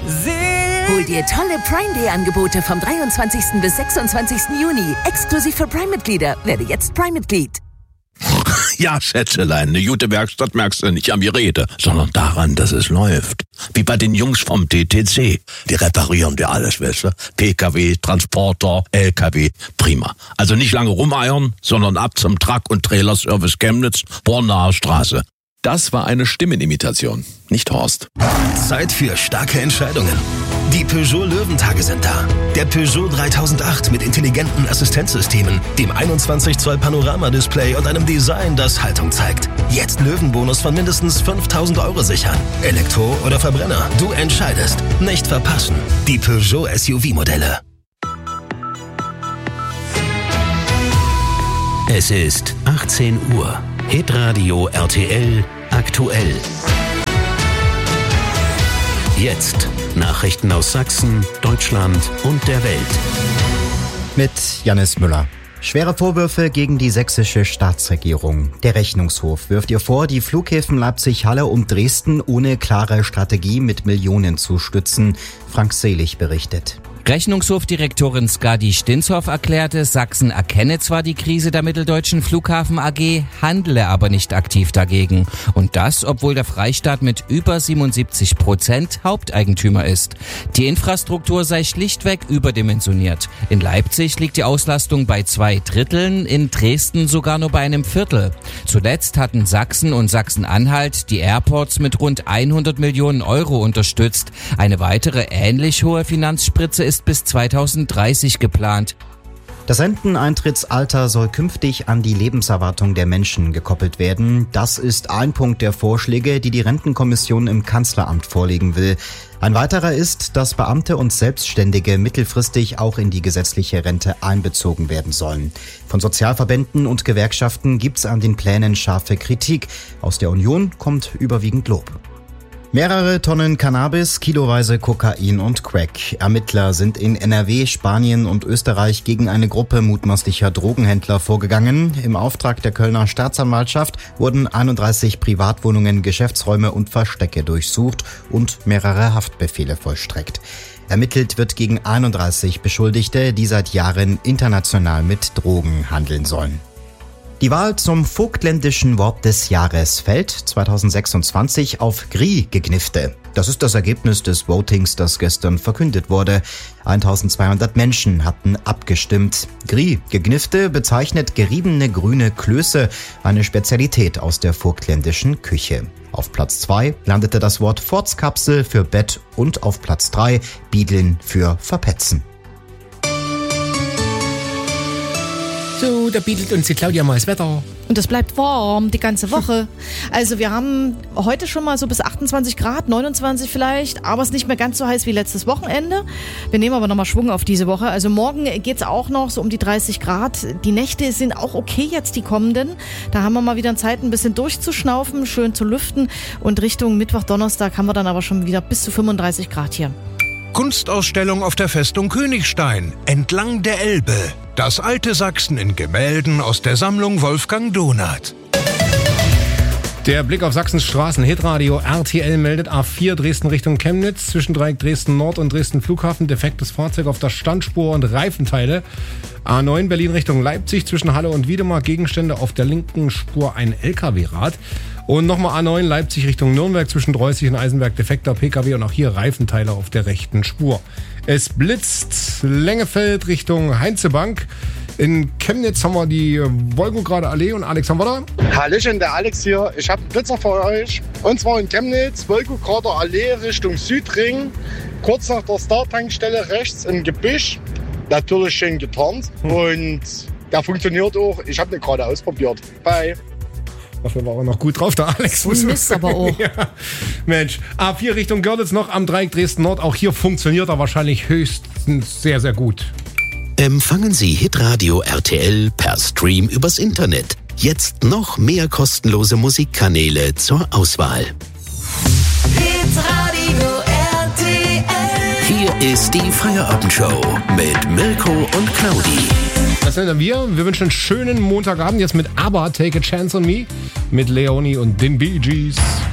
Hol dir tolle Prime Day Angebote vom 23. bis 26. Juni. Exklusiv für Prime-Mitglieder. Werde jetzt Prime-Mitglied. Ja, Schätzelein, eine gute Werkstatt merkst du nicht am Gerede, sondern daran, dass es läuft. Wie bei den Jungs vom TTC. Die reparieren dir alles, weißt du? PKW, Transporter, LKW, prima. Also nicht lange rumeiern, sondern ab zum Truck- und Trailerservice Chemnitz, Bornaer Straße. Das war eine Stimmenimitation, nicht Horst. Zeit für starke Entscheidungen. Die Peugeot Löwentage sind da. Der Peugeot 3008 mit intelligenten Assistenzsystemen, dem 21 Zoll Panoramadisplay und einem Design, das Haltung zeigt. Jetzt Löwenbonus von mindestens 5.000 € sichern. Elektro oder Verbrenner, du entscheidest. Nicht verpassen. Die Peugeot SUV-Modelle. Es ist 18 Uhr. Hitradio RTL aktuell. Jetzt Nachrichten aus Sachsen, Deutschland und der Welt. Mit Jannis Müller. Schwere Vorwürfe gegen die sächsische Staatsregierung. Der Rechnungshof wirft ihr vor, die Flughäfen Leipzig-Halle und Dresden ohne klare Strategie mit Millionen zu stützen. Frank Selig berichtet. Rechnungshofdirektorin Skadi Stinshoff erklärte, Sachsen erkenne zwar die Krise der Mitteldeutschen Flughafen AG, handle aber nicht aktiv dagegen. Und das, obwohl der Freistaat mit über 77% Haupteigentümer ist. Die Infrastruktur sei schlichtweg überdimensioniert. In Leipzig liegt die Auslastung bei 2/3, in Dresden sogar nur bei 1/4. Zuletzt hatten Sachsen und Sachsen-Anhalt die Airports mit rund 100 Millionen € unterstützt. Eine weitere ähnlich hohe Finanzspritze ist bis 2030 geplant. Das Renteneintrittsalter soll künftig an die Lebenserwartung der Menschen gekoppelt werden. Das ist ein Punkt der Vorschläge, die die Rentenkommission im Kanzleramt vorlegen will. Ein weiterer ist, dass Beamte und Selbstständige mittelfristig auch in die gesetzliche Rente einbezogen werden sollen. Von Sozialverbänden und Gewerkschaften gibt's an den Plänen scharfe Kritik. Aus der Union kommt überwiegend Lob. Mehrere Tonnen Cannabis, kiloweise Kokain und Crack. Ermittler sind in NRW, Spanien und Österreich gegen eine Gruppe mutmaßlicher Drogenhändler vorgegangen. Im Auftrag der Kölner Staatsanwaltschaft wurden 31 Privatwohnungen, Geschäftsräume und Verstecke durchsucht und mehrere Haftbefehle vollstreckt. Ermittelt wird gegen 31 Beschuldigte, die seit Jahren international mit Drogen handeln sollen. Die Wahl zum vogtländischen Wort des Jahres fällt 2026 auf Gri-Gegnifte. Das ist das Ergebnis des Votings, das gestern verkündet wurde. 1200 Menschen hatten abgestimmt. Gri-Gegnifte bezeichnet geriebene grüne Klöße, eine Spezialität aus der vogtländischen Küche. Auf Platz 2 landete das Wort Forzkapsel für Bett und auf Platz 3 Biedeln für Verpetzen. So, da bietet uns die Claudia mal das Wetter. Und es bleibt warm die ganze Woche. Also wir haben heute schon mal so bis 28 Grad, 29 vielleicht, aber es ist nicht mehr ganz so heiß wie letztes Wochenende. Wir nehmen aber nochmal Schwung auf diese Woche. Also morgen geht's auch noch so um die 30 Grad. Die Nächte sind auch okay jetzt, die kommenden. Da haben wir mal wieder Zeit, ein bisschen durchzuschnaufen, schön zu lüften. Und Richtung Mittwoch, Donnerstag haben wir dann aber schon wieder bis zu 35 Grad hier. Kunstausstellung auf der Festung Königstein, entlang der Elbe. Das alte Sachsen in Gemälden aus der Sammlung Wolfgang Donath. Der Blick auf Sachsens Straßen. Hitradio RTL meldet A4 Dresden Richtung Chemnitz. Zwischendreieck Dresden Nord und Dresden Flughafen. Defektes Fahrzeug auf der Standspur und Reifenteile. A9 Berlin Richtung Leipzig. Zwischen Halle und Wiedemar Gegenstände auf der linken Spur ein LKW-Rad. Und nochmal A9 Leipzig Richtung Nürnberg zwischen Dreußig und Eisenberg defekter PKW und auch hier Reifenteile auf der rechten Spur. Es blitzt Lengefeld Richtung Heinzebank. In Chemnitz haben wir die Wolgograder Allee und Alex haben wir da. Hallöchen, der Alex hier. Ich habe einen Blitzer für euch. Und zwar in Chemnitz, Wolgograder Allee Richtung Südring. Kurz nach der Star-Tankstelle rechts im Gebüsch. Natürlich schön getarnt. Und der funktioniert auch. Ich habe den gerade ausprobiert. Bye. Dafür war er noch gut drauf, der Alex. Und Mist aber auch. Ja. Mensch, A4 Richtung Görlitz noch am Dreieck Dresden Nord. Auch hier funktioniert er wahrscheinlich höchstens sehr, sehr gut. Empfangen Sie Hitradio RTL per Stream übers Internet. Jetzt noch mehr kostenlose Musikkanäle zur Auswahl. Hitradio RTL. Hier ist die Feierabendshow mit Mirko und Claudi. Das sind wir. Wir wünschen einen schönen Montagabend jetzt mit ABBA, Take a Chance on Me, mit Leonie und den Bee Gees.